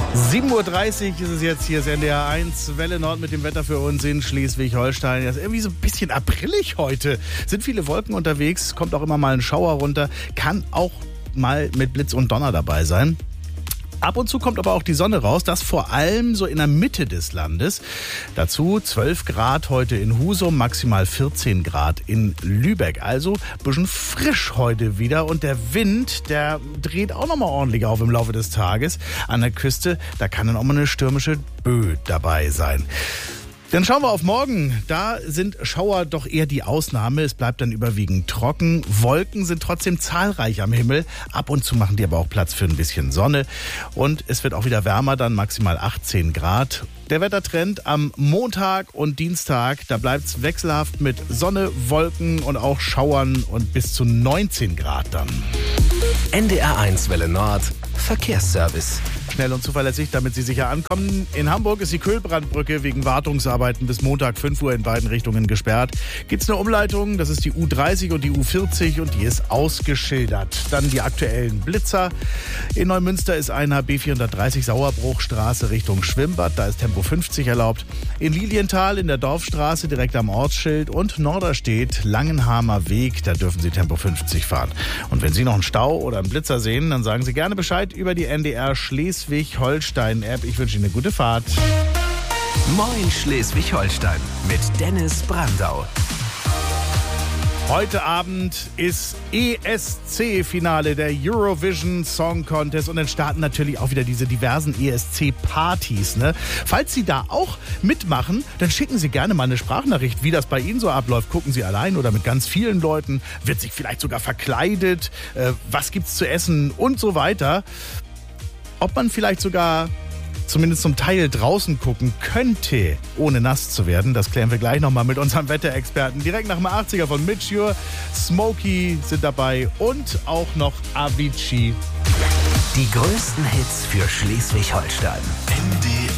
7:30 Uhr ist es jetzt, hier ist NDR 1, Welle Nord mit dem Wetter für uns in Schleswig-Holstein. Das ist irgendwie so ein bisschen aprillig heute. Sind viele Wolken unterwegs, kommt auch immer mal ein Schauer runter, kann auch mal mit Blitz und Donner dabei sein. Ab und zu kommt aber auch die Sonne raus, das vor allem so in der Mitte des Landes. Dazu 12 Grad heute in Husum, maximal 14 Grad in Lübeck. Also ein bisschen frisch heute wieder und der Wind, der dreht auch nochmal ordentlich auf im Laufe des Tages. An der Küste, da kann dann auch mal eine stürmische Böe dabei sein. Dann schauen wir auf morgen. Da sind Schauer doch eher die Ausnahme. Es bleibt dann überwiegend trocken. Wolken sind trotzdem zahlreich am Himmel. Ab und zu machen die aber auch Platz für ein bisschen Sonne. Und es wird auch wieder wärmer, dann maximal 18 Grad. Der Wettertrend am Montag und Dienstag, da bleibt es wechselhaft mit Sonne, Wolken und auch Schauern und bis zu 19 Grad dann. NDR 1 Welle Nord Verkehrsservice. Schnell und zuverlässig, damit Sie sicher ankommen. In Hamburg ist die Kühlbrandbrücke wegen Wartungsarbeiten bis Montag 5 Uhr in beiden Richtungen gesperrt. Gibt's eine Umleitung, das ist die U30 und die U40 und die ist ausgeschildert. Dann die aktuellen Blitzer. In Neumünster ist einer B430 Sauerbruchstraße Richtung Schwimmbad, da ist Tempo 50 erlaubt. In Lilienthal in der Dorfstraße direkt am Ortsschild und Norderstedt Langenhamer Weg, da dürfen Sie Tempo 50 fahren. Und wenn Sie noch einen Stau oder einen Blitzer sehen, dann sagen Sie gerne Bescheid über die NDR Schleswig-Holstein-App. Ich wünsche Ihnen eine gute Fahrt. Moin Schleswig-Holstein mit Dennis Brandau. Heute Abend ist ESC-Finale der Eurovision Song Contest und dann starten natürlich auch wieder diese diversen ESC-Partys. Ne? Falls Sie da auch mitmachen, dann schicken Sie gerne mal eine Sprachnachricht, wie das bei Ihnen so abläuft. Gucken Sie allein oder mit ganz vielen Leuten, wird sich vielleicht sogar verkleidet, was gibt's zu essen und so weiter. Ob man vielleicht sogar zumindest zum Teil draußen gucken könnte, ohne nass zu werden. Das klären wir gleich nochmal mit unserem Wetterexperten. Direkt nach dem 80er von Mitchur, Smokey sind dabei und auch noch Avicii. Die größten Hits für Schleswig-Holstein. NDR